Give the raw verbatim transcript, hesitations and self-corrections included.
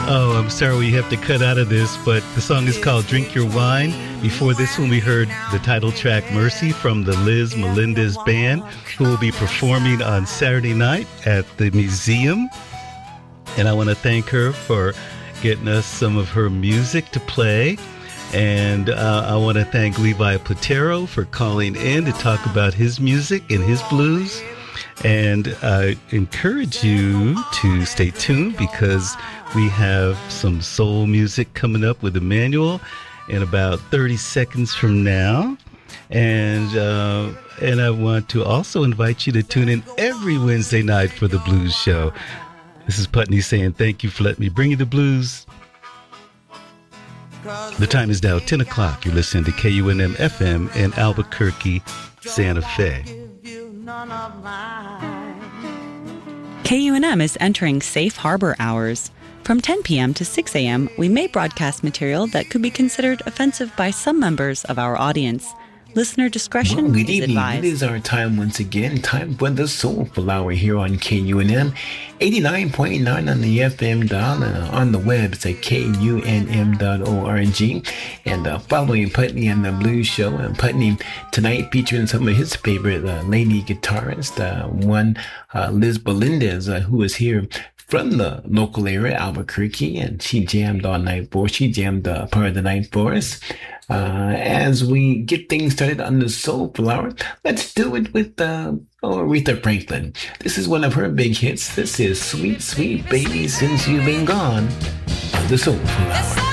Oh, I'm sorry we have to cut out of this, but the song is called Drink Your Wine. Before this one, we heard the title track Mercy from the Liz Melendez Band, who will be performing on Saturday night at the museum. And I want to thank her for getting us some of her music to play. And uh, I want to thank Levi Platero for calling in to talk about his music and his blues. And I encourage you to stay tuned because we have some soul music coming up with Emmanuel in about thirty seconds from now. And uh, and I want to also invite you to tune in every Wednesday night for the Blues Show. This is Putney saying thank you for letting me bring you the blues. The time is now ten o'clock. You're listening to K U N M F M in Albuquerque, Santa Fe. K U N M is entering safe harbor hours. From ten p.m. to six a.m., we may broadcast material that could be considered offensive by some members of our audience. Listener discretion well, good is evening. advised. It is our time once again. Time for the Soulful Hour here on K U N M. eighty-nine point nine on the F M dial and uh, on the web. It's at K U N M dot org. And uh, following Putney and the Blues Show. And Putney tonight featuring some of his favorite uh, lady guitarists. Uh, one, uh, Liz Melendez, uh, who is here from the local area, Albuquerque, and she jammed all night for us. She jammed uh, part of the night for us. Uh, as we get things started on the Soulful Hour, let's do it with uh, oh, Aretha Franklin. This is one of her big hits. This is Sweet, Sweet Baby Since You've Been Gone on the Soulful Hour.